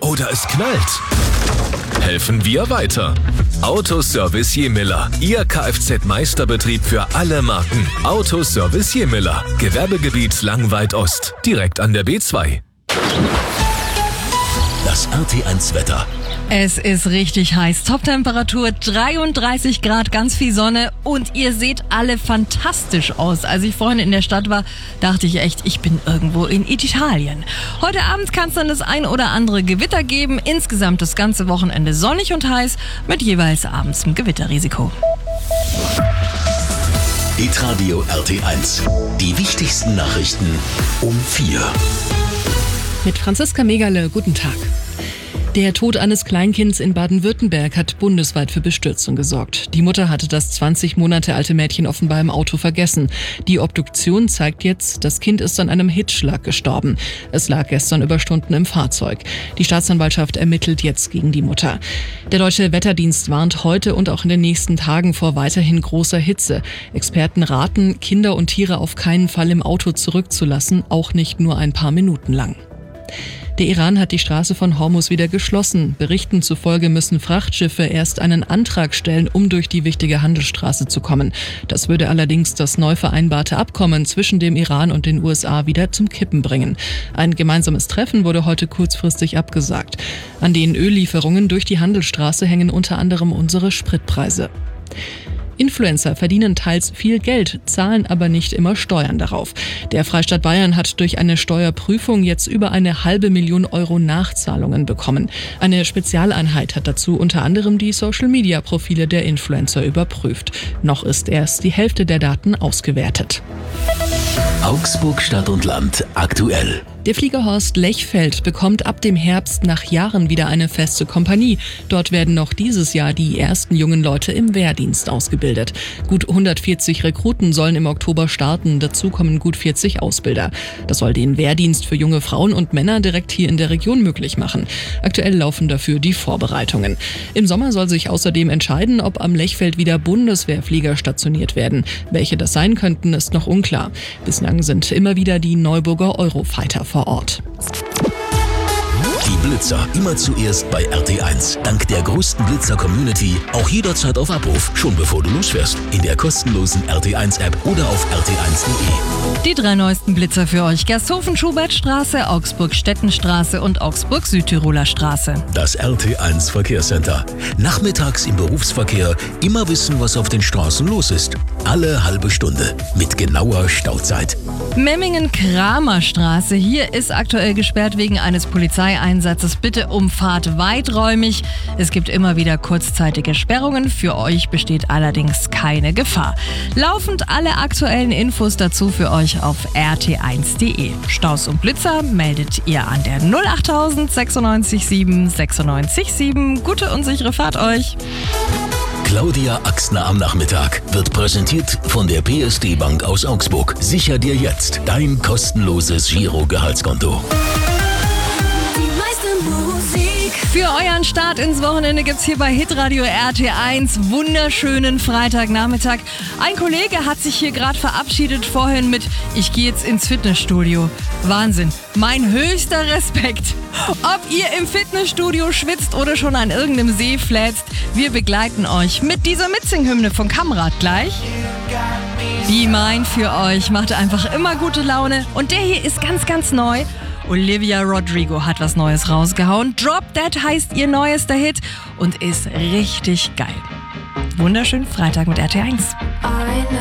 oder es knallt? Helfen wir weiter. Autoservice Jemiller. Ihr Kfz-Meisterbetrieb für alle Marken. Autoservice Jemiller. Gewerbegebiet Langweid Ost. Direkt an der B2. Das RT1 Wetter. Es ist richtig heiß. Toptemperatur 33 Grad, ganz viel Sonne und ihr seht alle fantastisch aus. Als ich vorhin in der Stadt war, dachte ich echt, ich bin irgendwo in Italien. Heute Abend kann es dann das ein oder andere Gewitter geben. Insgesamt das ganze Wochenende sonnig und heiß mit jeweils abends einem Gewitterrisiko. Hitradio RT1. Die wichtigsten Nachrichten um 4. Mit Franziska Megale, guten Tag. Der Tod eines Kleinkinds in Baden-Württemberg hat bundesweit für Bestürzung gesorgt. Die Mutter hatte das 20 Monate alte Mädchen offenbar im Auto vergessen. Die Obduktion zeigt jetzt, das Kind ist an einem Hitzschlag gestorben. Es lag gestern über Stunden im Fahrzeug. Die Staatsanwaltschaft ermittelt jetzt gegen die Mutter. Der Deutsche Wetterdienst warnt heute und auch in den nächsten Tagen vor weiterhin großer Hitze. Experten raten, Kinder und Tiere auf keinen Fall im Auto zurückzulassen, auch nicht nur ein paar Minuten lang. Der Iran hat die Straße von Hormuz wieder geschlossen. Berichten zufolge müssen Frachtschiffe erst einen Antrag stellen, um durch die wichtige Handelsstraße zu kommen. Das würde allerdings das neu vereinbarte Abkommen zwischen dem Iran und den USA wieder zum Kippen bringen. Ein gemeinsames Treffen wurde heute kurzfristig abgesagt. An den Öllieferungen durch die Handelsstraße hängen unter anderem unsere Spritpreise. Influencer verdienen teils viel Geld, zahlen aber nicht immer Steuern darauf. Der Freistaat Bayern hat durch eine Steuerprüfung jetzt über 500.000 Euro Nachzahlungen bekommen. Eine Spezialeinheit hat dazu unter anderem die Social-Media-Profile der Influencer überprüft. Noch ist erst die Hälfte der Daten ausgewertet. Augsburg Stadt und Land aktuell. Der Fliegerhorst Lechfeld bekommt ab dem Herbst nach Jahren wieder eine feste Kompanie. Dort werden noch dieses Jahr die ersten jungen Leute im Wehrdienst ausgebildet. Gut 140 Rekruten sollen im Oktober starten, dazu kommen gut 40 Ausbilder. Das soll den Wehrdienst für junge Frauen und Männer direkt hier in der Region möglich machen. Aktuell laufen dafür die Vorbereitungen. Im Sommer soll sich außerdem entscheiden, ob am Lechfeld wieder Bundeswehrflieger stationiert werden. Welche das sein könnten, ist noch unklar. Bislang sind immer wieder die Neuburger Eurofighter vor Ort. Die Blitzer immer zuerst bei RT1. Dank der größten Blitzer-Community auch jederzeit auf Abruf, schon bevor du losfährst. In der kostenlosen RT1-App oder auf rt1.de. Die 3 neuesten Blitzer für euch: Gersthofen-Schubertstraße, Augsburg-Stettenstraße und Augsburg-Südtiroler Straße. Das RT1 Verkehrscenter. Nachmittags im Berufsverkehr immer wissen, was auf den Straßen los ist. Alle halbe Stunde mit genauer Stauzeit. Memmingen-Kramerstraße. Hier ist aktuell gesperrt wegen eines Polizeieinsatzes. Bitte umfahrt weiträumig. Es gibt immer wieder kurzzeitige Sperrungen. Für euch besteht allerdings keine Gefahr. Laufend alle aktuellen Infos dazu für euch auf rt1.de. Staus und Blitzer meldet ihr an der 08000 96 7 96 7. Gute und sichere Fahrt euch. Claudia Axner am Nachmittag wird präsentiert von der PSD Bank aus Augsburg. Sicher dir jetzt dein kostenloses Giro-Gehaltskonto. Für euren Start ins Wochenende gibt's hier bei Hitradio RT1 wunderschönen Freitagnachmittag. Ein Kollege hat sich hier gerade verabschiedet vorhin mit: Ich gehe jetzt ins Fitnessstudio. Wahnsinn. Mein höchster Respekt. Ob ihr im Fitnessstudio schwitzt oder schon an irgendeinem See flätzt, wir begleiten euch mit dieser Mitsing-Hymne von Kamrat gleich. Be Mine für euch, macht einfach immer gute Laune. Und der hier ist ganz, ganz neu. Olivia Rodrigo hat was Neues rausgehauen. Drop That heißt ihr neuester Hit und ist richtig geil. Wunderschönen Freitag mit RT1.